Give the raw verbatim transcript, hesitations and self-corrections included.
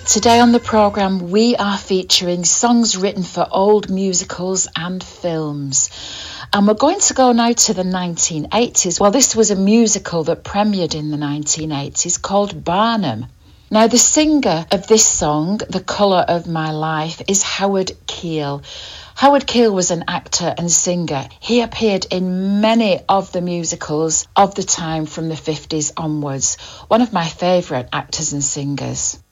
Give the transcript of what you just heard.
Today on the programme, we are featuring songs written for old musicals and films. And we're going to go now to the nineteen eighties. Well, this was a musical that premiered in the nineteen eighties called Barnum. Now, the singer of this song, The Colour of My Life, is Howard Keel. Howard Keel was an actor and singer. He appeared in many of the musicals of the time from the fifties onwards. One of my favourite actors and singers.